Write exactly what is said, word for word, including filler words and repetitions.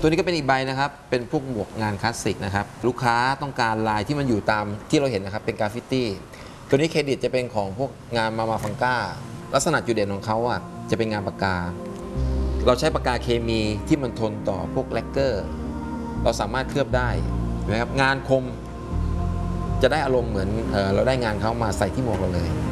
ตัวนี้ก็เป็นอีกใบนะครับเป็นพวกหมวกงานคลาสสิกนะครับลูกค้าต้องการลายที่มันอยู่ตามที่เราเห็นนะครับเป็นกราฟฟิตี้ตัวนี้เครดิตจะเป็นของพวกงานมามาฟังก้าลักษณะจุดเด่นของเขาอ่ะจะเป็นงานปากกาเราใช้ปากกาเคมีที่มันทนต่อพวกแลกเกอร์เราสามารถเคลือบได้นะครับงานคมจะได้อารมณ์เหมือนเออเราได้งานเขามาใส่ที่หมวกเราเลย